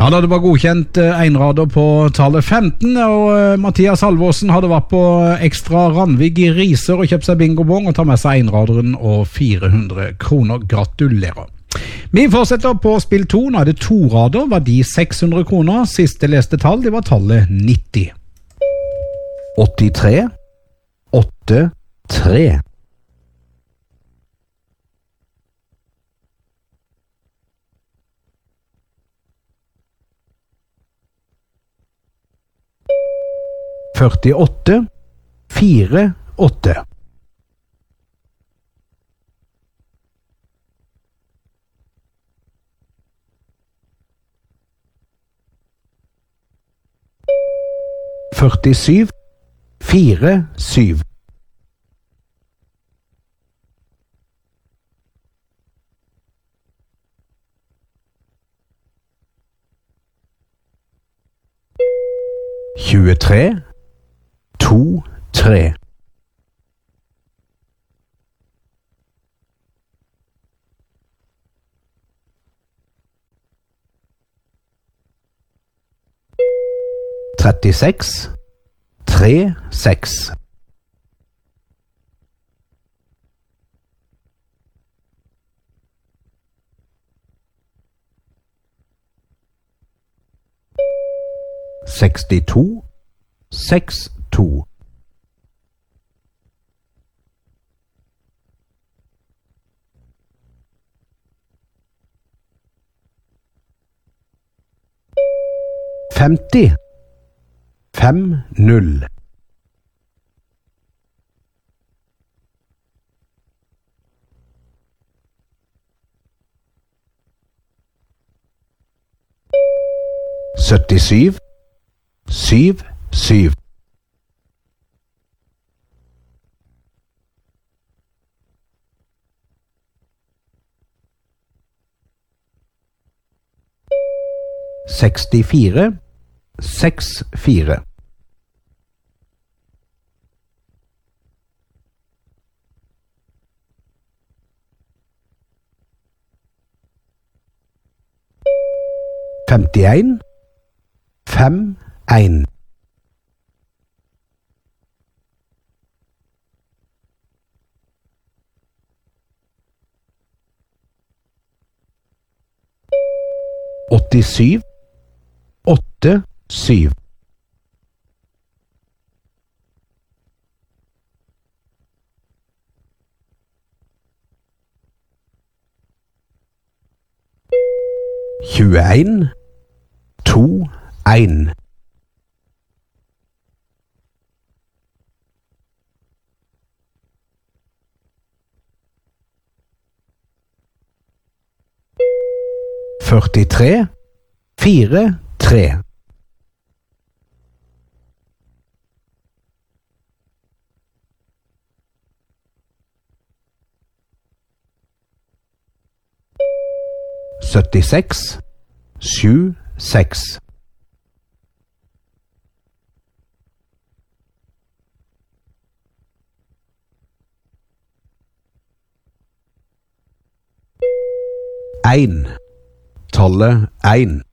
Ja, da det var godkjent einrader på tallet 15, og Mathias Halvorsen hadde vært på Ekstra Randvig i Riser og kjøpt seg bingobong og tar med seg einraderen og 400 kroner. Gratulerer. Vi fortsetter på spill 2. Nå er det 2 rader, verdi 600 kroner. Siste leste tall, det var tallet 90. 83 83 48 48 47 47 23 2 3 36 3 6 62 6 2 50 5 0 77 7 7 64 6 4 51 5 1 87 8 7 21 2 1 43 4 3 76 7 6 1 tallet 1